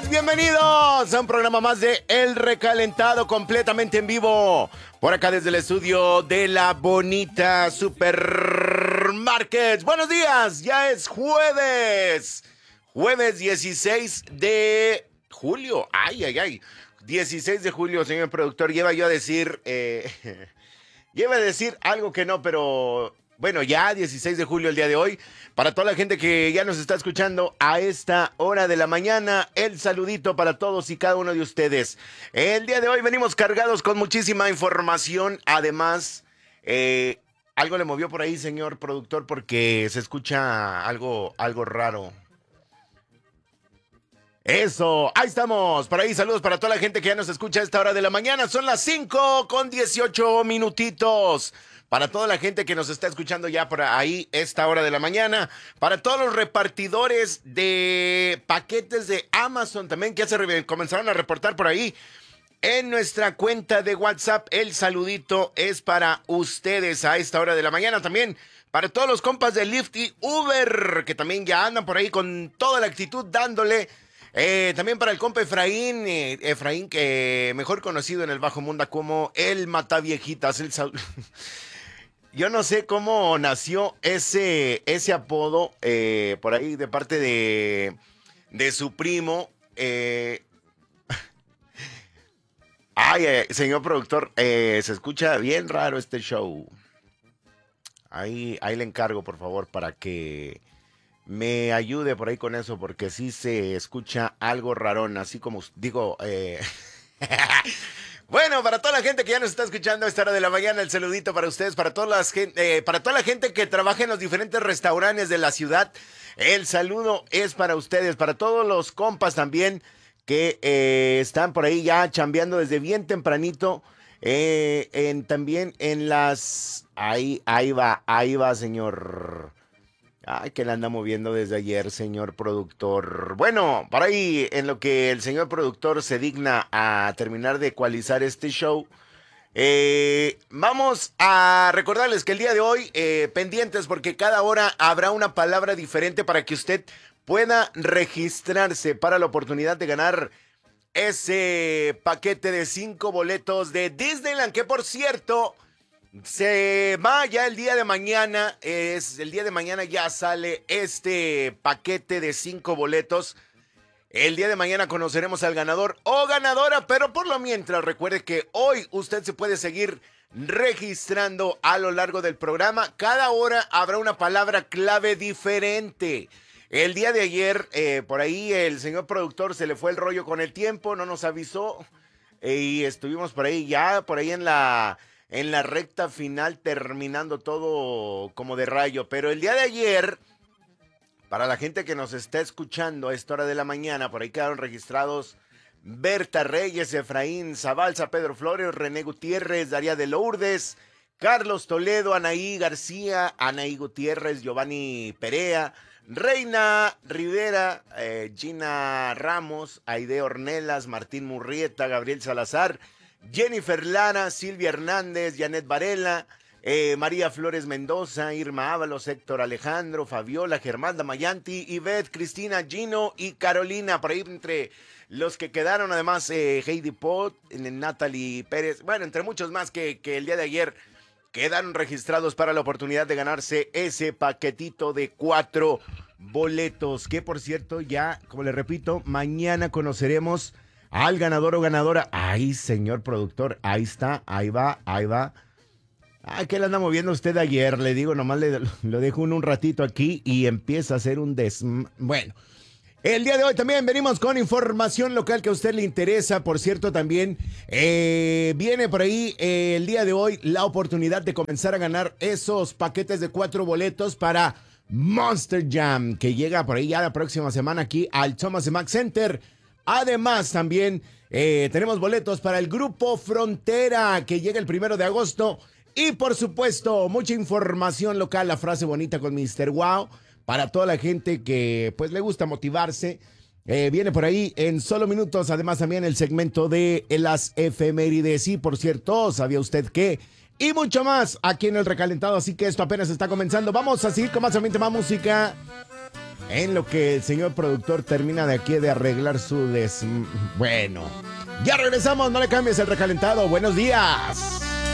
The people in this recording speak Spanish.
días, bienvenidos a un programa más de El Recalentado, completamente en vivo. Por acá desde el estudio de la bonita Supermarkets. Buenos días, ya es jueves. Jueves 16 de julio. Ay. 16 de julio, señor productor. Lleva yo a decir... Lleva a decir algo que no, pero... Bueno, ya 16 de julio el día de hoy. Para toda la gente que ya nos está escuchando a esta hora de la mañana, el saludito para todos y cada uno de ustedes. El día de hoy venimos cargados con muchísima información. Además, algo le movió por ahí, señor productor, porque se escucha algo raro. Eso, ahí estamos. Por ahí, saludos para toda la gente que ya nos escucha a esta hora de la mañana. Son las 5:18. Para toda la gente que nos está escuchando ya por ahí, esta hora de la mañana. Para todos los repartidores de paquetes de Amazon también, que ya se comenzaron a reportar por ahí. En nuestra cuenta de WhatsApp, el saludito es para ustedes a esta hora de la mañana también. Para todos los compas de Lyft y Uber, que también ya andan por ahí con toda la actitud dándole. También para el compa Efraín, que mejor conocido en el Bajo Mundo como el Mataviejitas. Yo no sé cómo nació ese apodo por ahí de parte de su primo. Señor productor, se escucha bien raro este show. Ahí le encargo, por favor, para que me ayude por ahí con eso, porque sí se escucha algo rarón, así como digo... Bueno, para toda la gente que ya nos está escuchando a esta hora de la mañana, el saludito para ustedes, para toda la gente que trabaja en los diferentes restaurantes de la ciudad, el saludo es para ustedes, para todos los compas también que están por ahí ya chambeando desde bien tempranito, también en las... Ahí va, señor... Ay, que la anda moviendo desde ayer, señor productor. Bueno, por ahí, en lo que el señor productor se digna a terminar de ecualizar este show, vamos a recordarles que el día de hoy, pendientes, porque cada hora habrá una palabra diferente para que usted pueda registrarse para la oportunidad de ganar ese paquete de 5 boletos de Disneyland, que por cierto... Se va ya el día de mañana, el día de mañana ya sale este paquete de 5 boletos. El día de mañana conoceremos al ganador o ganadora, pero por lo mientras recuerde que hoy usted se puede seguir registrando a lo largo del programa. Cada hora habrá una palabra clave diferente. El día de ayer, por ahí el señor productor se le fue el rollo con el tiempo, no nos avisó y estuvimos por ahí en la recta final, terminando todo como de rayo. Pero el día de ayer, para la gente que nos está escuchando a esta hora de la mañana, por ahí quedaron registrados Berta Reyes, Efraín Zabalza, Pedro Flores, René Gutiérrez, Daría de Lourdes, Carlos Toledo, Anaí García, Anaí Gutiérrez, Giovanni Perea, Reina Rivera, Gina Ramos, Aide Ornelas, Martín Murrieta, Gabriel Salazar, Jennifer Lara, Silvia Hernández, Janet Varela, María Flores Mendoza, Irma Ábalos, Héctor Alejandro, Fabiola, Germán Damayanti, Ivette, Cristina, Gino y Carolina. Por ahí entre los que quedaron, además, Heidi Pot, Natalie Pérez, bueno, entre muchos más que el día de ayer quedaron registrados para la oportunidad de ganarse ese paquetito de 4 boletos. Que por cierto, ya, como les repito, mañana conoceremos al ganador o ganadora. Ay, señor productor, ahí está, ahí va. Ay, ¿qué le anda moviendo usted ayer? Le digo, nomás lo dejo un ratito aquí y empieza a hacer un Bueno, el día de hoy también venimos con información local que a usted le interesa. Por cierto, también viene por ahí el día de hoy la oportunidad de comenzar a ganar esos paquetes de 4 boletos para Monster Jam, que llega por ahí ya la próxima semana aquí al Thomas Mack Center. Además, también tenemos boletos para el Grupo Frontera, que llega el 1 de agosto. Y, por supuesto, mucha información local, la frase bonita con Mr. Wow, para toda la gente que pues le gusta motivarse. Viene por ahí en solo minutos. Además, también el segmento de las efemérides. Y, por cierto, ¿sabía usted qué? Y mucho más aquí en El Recalentado. Así que esto apenas está comenzando. Vamos a seguir con más ambiente, más música. En lo que el señor productor termina de aquí de arreglar su Bueno, ya regresamos, no le cambies el recalentado. Buenos días.